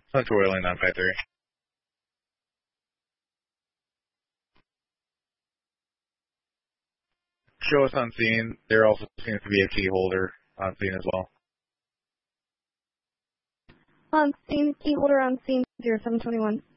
Central Oiling 953. Show us on scene. There also seems to be a key holder on scene as well. On scene, key holder on scene, 0721.